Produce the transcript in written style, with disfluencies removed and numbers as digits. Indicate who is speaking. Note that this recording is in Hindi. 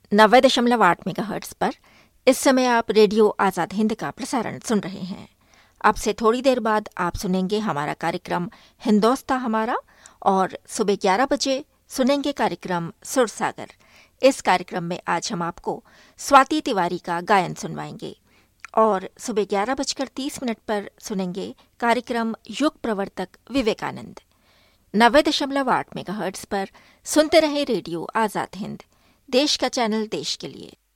Speaker 1: 90.8 मेगाहर्ट्ज पर इस समय आप रेडियो आज़ाद हिंद का प्रसारण सुन रहे हैं। अब से थोड़ी देर बाद आप सुनेंगे हमारा कार्यक्रम हिंदोस्तां हमारा और सुबह 11 बजे सुनेंगे कार्यक्रम सुरसागर। इस कार्यक्रम में आज हम आपको स्वाति तिवारी का गायन सुनवाएंगे और सुबह 11:30 पर सुनेंगे कार्यक्रम युग प्रवर्तक विवेकानंद। 90.8 मेगाहर्ट्ज पर सुनते रहे रेडियो आज़ाद हिंद, देश का चैनल देश के लिए।